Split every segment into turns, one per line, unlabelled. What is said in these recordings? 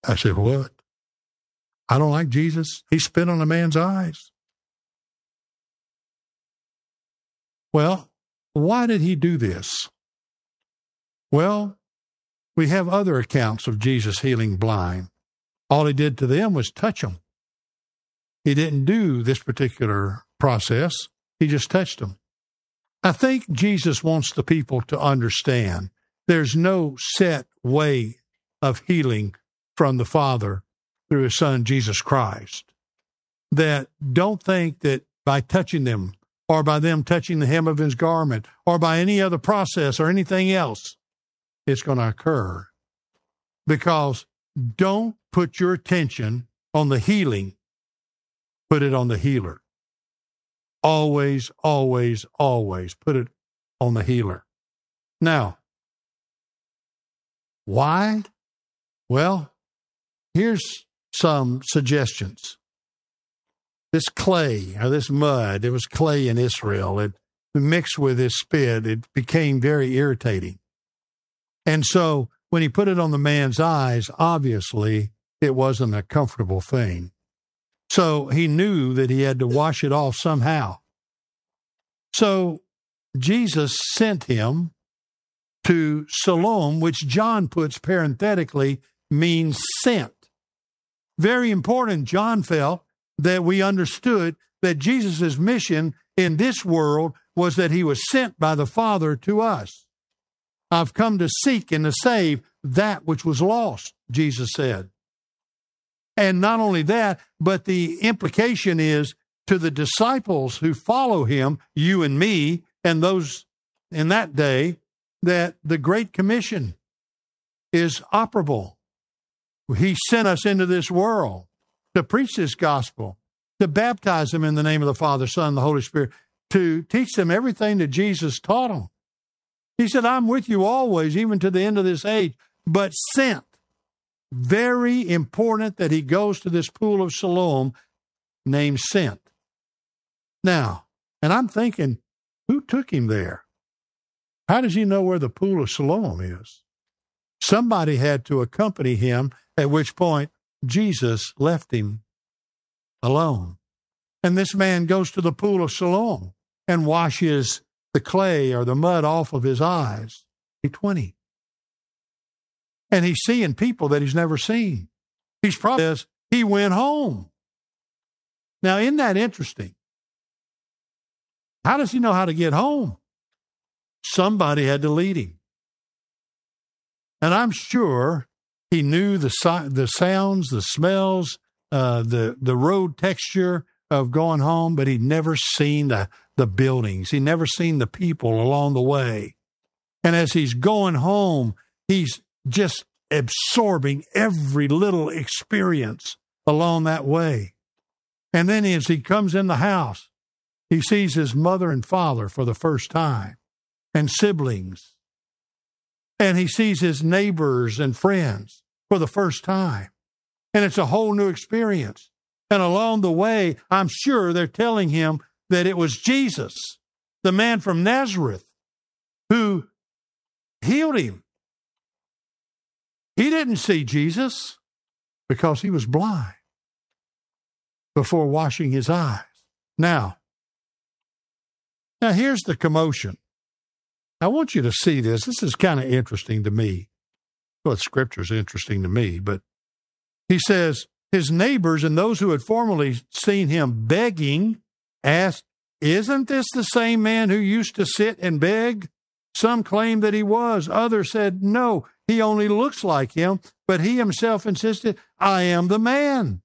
I said, what? I don't like Jesus. He spit on a man's eyes. Well, why did he do this? Well, we have other accounts of Jesus healing blind. All he did to them was touch them. He didn't do this particular process. He just touched them. I think Jesus wants the people to understand there's no set way of healing from the Father through His Son, Jesus Christ. That don't think that by touching them or by them touching the hem of His garment or by any other process or anything else, it's going to occur. Because don't put your attention on the healing. Put it on the healer. Always, always, always put it on the healer. Now, why? Well, here's some suggestions. This clay, or this mud, it was clay in Israel. It mixed with his spit. It became very irritating. And so when he put it on the man's eyes, obviously it wasn't a comfortable thing. So he knew that he had to wash it off somehow. So Jesus sent him to Siloam, which John puts parenthetically means sent. Very important, John felt that we understood that Jesus' mission in this world was that he was sent by the Father to us. I've come to seek and to save that which was lost, Jesus said. And not only that, but the implication is to the disciples who follow him, you and me, and those in that day, that the Great Commission is operable. He sent us into this world to preach this gospel, to baptize them in the name of the Father, Son, and the Holy Spirit, to teach them everything that Jesus taught them. He said, I'm with you always, even to the end of this age, but sent. Very important that he goes to this pool of Siloam named Sent. Now, and I'm thinking, who took him there? How does he know where the pool of Siloam is? Somebody had to accompany him, at which point Jesus left him alone. And this man goes to the pool of Siloam and washes the clay or the mud off of his eyes. He's 20. And he's seeing people that he's never seen. He's probably says he went home. Now, isn't that interesting? How does he know how to get home? Somebody had to lead him. And I'm sure he knew the sounds, the smells, the road texture of going home, but he'd never seen the buildings. He'd never seen the people along the way. And as he's going home, he's just absorbing every little experience along that way. And then as he comes in the house, he sees his mother and father for the first time, and siblings. And he sees his neighbors and friends for the first time. And it's a whole new experience. And along the way, I'm sure they're telling him that it was Jesus, the man from Nazareth, who healed him. He didn't see Jesus because he was blind before washing his eyes. Now here's the commotion. I want you to see this. This is kind of interesting to me. Well, Scripture's interesting to me, but he says, his neighbors and those who had formerly seen him begging asked, isn't this the same man who used to sit and beg? Some claimed that he was. Others said, no, he only looks like him. But he himself insisted, I am the man.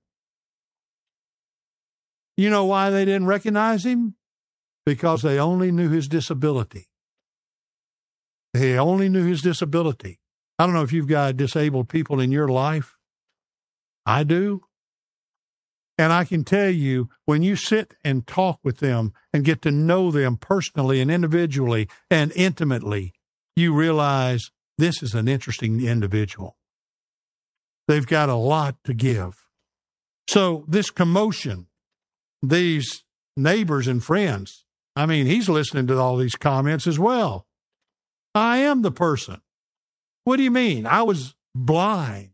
You know why they didn't recognize him? Because they only knew his disability. They only knew his disability. I don't know if you've got disabled people in your life. I do. And I can tell you, when you sit and talk with them and get to know them personally and individually and intimately, you realize this is an interesting individual. They've got a lot to give. So this commotion, these neighbors and friends, I mean, he's listening to all these comments as well. I am the person. What do you mean? I was blind.